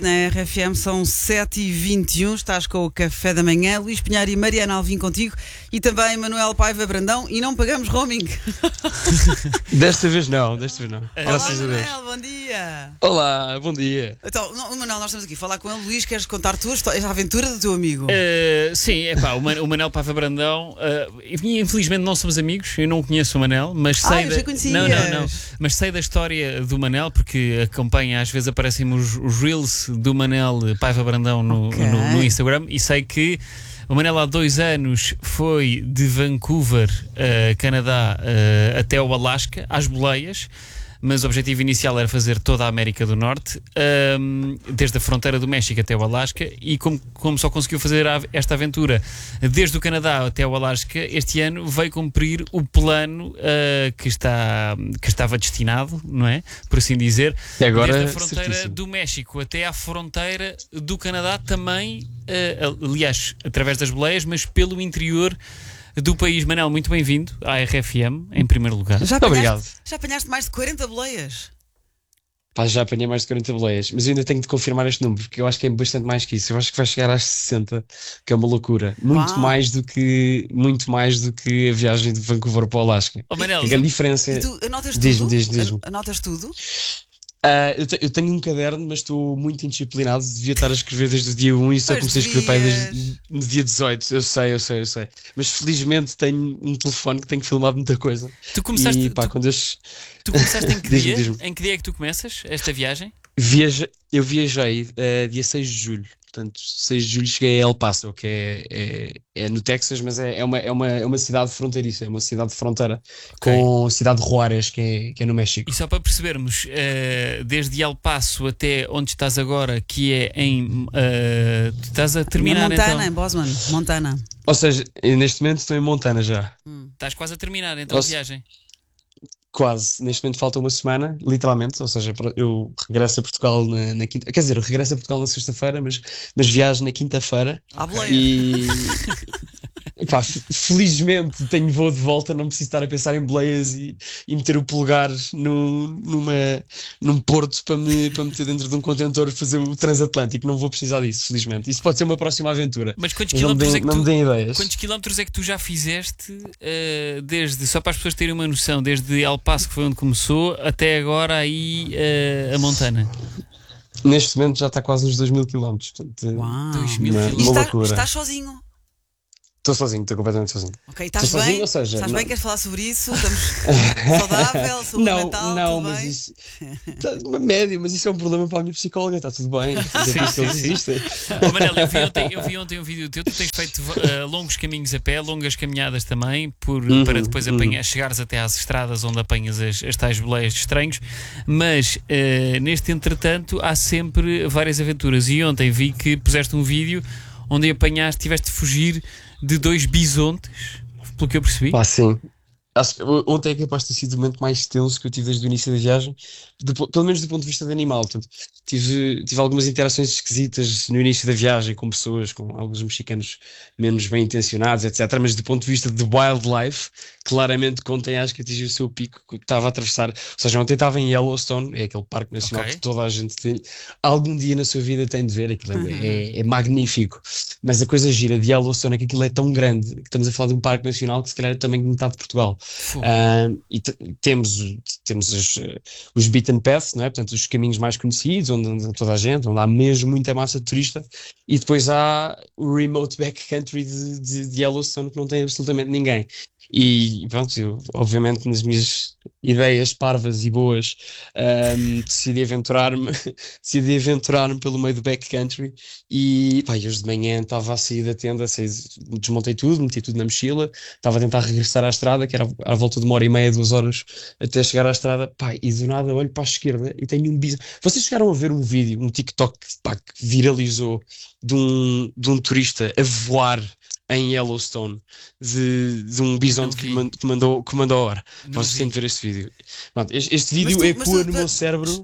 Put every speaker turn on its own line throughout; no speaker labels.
Na RFM são 7h21, estás com o Café da Manhã. Luís Pinheiro e Mariana Alvim contigo e também Manuel Paiva Brandão, e não pagamos roaming.
Desta vez não.
Olá, Manuel, bom dia.
Olá, bom dia.
Então, Manuel, nós estamos aqui a falar com ele. Luís, queres contar a aventura do teu amigo?
Sim, o Manel Paiva Brandão. Infelizmente não somos amigos, eu não conheço o Manel, mas sei
eu já conhecias.
Não. Mas sei da história do Manel, porque acompanha, às vezes aparecem os reels do Manel Paiva Brandão no Instagram, e sei que o Manel há 2 anos foi de Vancouver, Canadá, até o Alasca, às boleias. Mas o objetivo inicial era fazer toda a América do Norte, desde a fronteira do México até o Alasca, e como só conseguiu fazer esta aventura desde o Canadá até o Alasca, este ano veio cumprir o plano que estava destinado, não é? Por assim dizer,
agora,
desde a fronteira do México até à fronteira do Canadá, também, aliás, através das boleias, mas pelo interior do país. Manel, muito bem-vindo à RFM, em primeiro lugar.
Obrigado.
Já apanhaste mais de 40 boleias?
Já apanhei mais de 40 boleias, mas eu ainda tenho de confirmar este número, porque eu acho que é bastante mais que isso. Eu acho que vai chegar às 60, que é uma loucura. Muito mais do que a viagem de Vancouver para o Alasca.
Manel,
a grande diferença.
E tu anotas tudo?
Diz-me.
Anotas tudo?
Eu tenho um caderno, mas estou muito indisciplinado. Devia estar a escrever desde o dia 1 e só comecei a escrever desde o dia 18. Eu sei. Mas felizmente tenho um telefone que tem que filmar muita coisa.
Tu começaste, tu começaste em que dia?
Diz-me.
Em que dia é que tu começas esta viagem?
Eu viajei dia 6 de julho. Portanto, 6 de julho cheguei a El Paso, que é no Texas, mas é uma cidade fronteiriça, é uma cidade de fronteira com a cidade de Juárez, que é no México.
E só para percebermos, desde El Paso até onde estás agora, que é tu estás a terminar
Montana,
então?
em Bozeman, Montana.
Ou seja, neste momento estou em Montana já.
Estás quase a terminar então a viagem.
Quase, neste momento falta uma semana, literalmente, ou seja, eu regresso a Portugal na quinta, quer dizer, eu regresso a Portugal na sexta-feira, mas viajo na quinta-feira.
À boleia.
E felizmente tenho voo de volta, não preciso estar a pensar em boleias e meter o polegar num porto para meter dentro de um contentor e fazer o transatlântico. Não vou precisar disso, felizmente. Isso pode ser uma próxima aventura.
Mas quantos quilómetros é que tu já fizeste, só para as pessoas terem uma noção, desde El Paso, que foi onde começou, até agora aí a Montana?
Neste momento já está quase nos 2.000 km.
Uau.
2.000
uma loucura.
Estás sozinho?
Estou sozinho, estou completamente sozinho.
Ok, estás bem?
Sozinho, ou seja,
estás
não...
bem? Queres falar sobre isso? Estamos saudável, saúde mental,
não,
tudo
mas
bem?
isso uma média, mas isso é um problema para a minha psicóloga, está tudo bem. Existem.
Manel, eu vi ontem um vídeo teu, tu tens feito longos caminhos a pé, longas caminhadas também, para depois chegares até às estradas onde apanhas as tais boleias de estranhos, mas neste entretanto há sempre várias aventuras, e ontem vi que puseste um vídeo onde tiveste de fugir de 2 bisontes, pelo que eu percebi.
Sim. Ontem é capaz de ter sido o momento mais tenso que eu tive desde o início da viagem, pelo menos do ponto de vista de animal. Portanto, tive algumas interações esquisitas no início da viagem com pessoas, com alguns mexicanos menos bem intencionados, etc. Mas do ponto de vista de wildlife, claramente ontem acho que atingiu o seu pico que estava a atravessar. Ou seja, ontem estava em Yellowstone, é aquele parque nacional que toda a gente algum dia na sua vida tem de ver. Aquilo é magnífico. Mas a coisa gira de Yellowstone é que aquilo é tão grande que estamos a falar de um parque nacional que se calhar é também metade de Portugal. E temos os beaten paths, não é? Portanto, os caminhos mais conhecidos, onde anda toda a gente, onde há mesmo muita massa de turista, e depois há o remote backcountry de Yellowstone, que não tem absolutamente ninguém. E pronto, eu, obviamente, nas minhas ideias parvas e boas, decidi aventurar-me pelo meio do backcountry. E hoje de manhã estava a sair da tenda, desmontei tudo, meti tudo na mochila, estava a tentar regressar à estrada, que era à volta de 1h30, 2 horas até chegar à estrada. E do nada olho para a esquerda e tenho um bisonte. Vocês chegaram a ver um vídeo, um TikTok que viralizou de um turista a voar em Yellowstone de um bisonte que mandou a hora. Posso sempre ver este vídeo. Pronto, este vídeo ecoa no meu cérebro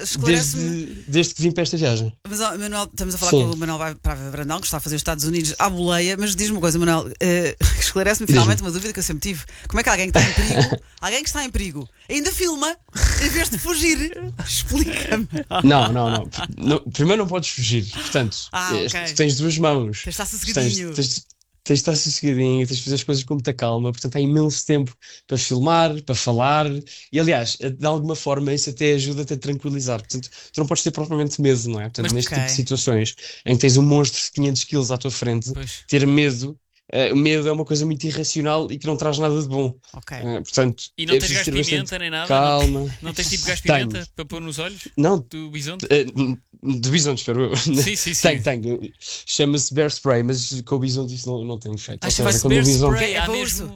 desde que vim para esta viagem.
Mas, Manuel, estamos a falar com o Manuel Paiva Brandão, que está a fazer os Estados Unidos à boleia, mas diz-me uma coisa, Manuel, esclarece-me finalmente uma dúvida que eu sempre tive. Como é que alguém que está em perigo, ainda filma em vez de fugir? Explica-me.
Não. Primeiro não podes fugir. Portanto,
okay.
tens duas mãos.
Tens de estar sossegadinho.
Tens de estar sossegadinho, tens de fazer as coisas com muita calma. Portanto, há imenso tempo para filmar, para falar. E, aliás, de alguma forma, isso até ajuda-te a tranquilizar. Portanto, tu não podes ter propriamente medo, não é? Portanto, neste tipo de situações em que tens um monstro de 500 quilos à tua frente, ter medo. O medo é uma coisa muito irracional e que não traz nada de bom. Portanto,
e não tens gás de pimenta nem nada?
Calma.
Não tens tipo gás de pimenta para pôr nos olhos?
Não.
Do bisonte?
Do bisonte, espero eu.
Sim.
Tenho. Chama-se Bear Spray, mas com o bisonte isso não tem efeito.
Chama-se Bear Spray. É mesmo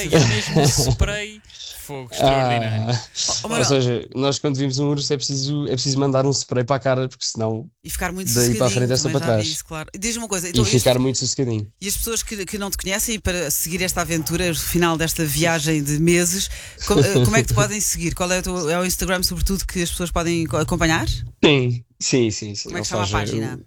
spray. Fogo extraordinário.
Ou seja, nós quando vimos um urso é preciso mandar um spray para a cara, porque senão
e ficar muito
daí para a frente esta para trás.
Isso, claro. Diz-me uma coisa,
então, ficar muito sossegadinho.
E as pessoas que não te conhecem, e para seguir esta aventura, o final desta viagem de meses, como é que te podem seguir? Qual é o Instagram, sobretudo, que as pessoas podem acompanhar?
Sim.
Como é que chama a página?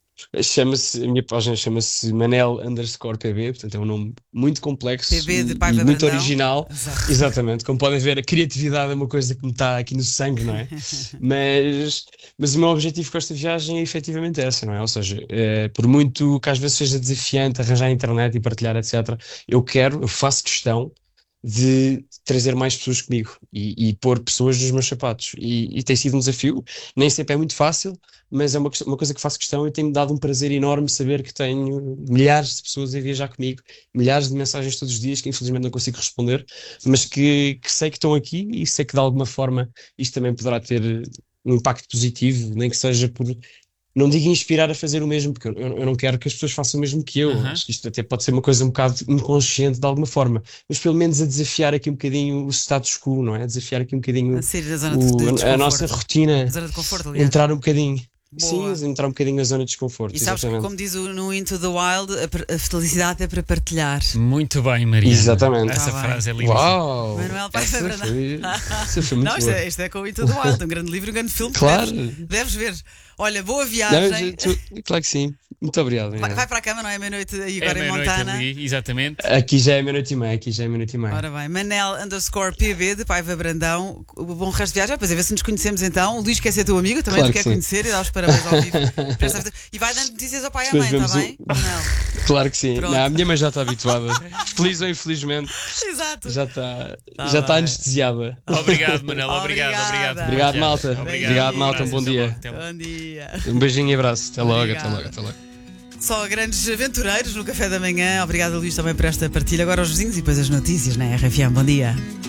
A minha página chama-se Manel_PB, portanto é um nome muito complexo
e
muito original. Exatamente, como podem ver, a criatividade é uma coisa que me está aqui no sangue, não é? mas o meu objetivo com esta viagem é efetivamente essa, não é? Ou seja, por muito que às vezes seja desafiante arranjar a internet e partilhar, etc., eu faço questão de trazer mais pessoas comigo e pôr pessoas nos meus sapatos e tem sido um desafio, nem sempre é muito fácil, mas é uma coisa que faço questão e tem-me dado um prazer enorme saber que tenho milhares de pessoas a viajar comigo, milhares de mensagens todos os dias que infelizmente não consigo responder, mas que sei que estão aqui e sei que de alguma forma isto também poderá ter um impacto positivo, nem que seja por... Não digo inspirar a fazer o mesmo, porque eu não quero que as pessoas façam o mesmo que eu. Acho que isto até pode ser uma coisa um bocado inconsciente de alguma forma, mas pelo menos a desafiar aqui um bocadinho o status quo, não é? A desafiar aqui um bocadinho a nossa rotina,
a zona de conforto, aliás.
Entrar um bocadinho.
Boa.
Sim, entrar um bocadinho na zona de desconforto.
E sabes que, como diz no Into the Wild, a felicidade é para partilhar.
Muito bem, Maria.
Exatamente.
Essa frase é linda.
Uau!
Manuel Paiva Brandão.
Isso foi muito bom.
Isto é com o Into the Wild, um grande livro, um grande filme.
Claro.
Deves ver. Olha, boa viagem.
Claro que sim. Muito obrigado.
Vai para a cama, não é? Meia-noite aí agora em Montana.
Ali, exatamente.
Aqui já é meia-noite e meia.
Ora bem, Manel_PB de Paiva Brandão. Bom resto de viagem. Depois a ver se nos conhecemos então. O Luís quer ser teu amigo, também te quer conhecer e dar os parabéns ao vivo. E vai dando notícias ao pai e à mãe, está bem? Manel.
Claro que sim. Não, a minha mãe já está habituada. Feliz ou infelizmente.
Exato.
Já está anestesiada.
Obrigado, Manel. Obrigado.
Obrigado, malta. Obrigado, malta. Um bom dia.
Bom dia.
Um beijinho e abraço. Até logo.
Só grandes aventureiros no café da manhã. Obrigado, Luís, também por esta partilha. Agora os vizinhos e depois as notícias na RFM. Bom dia.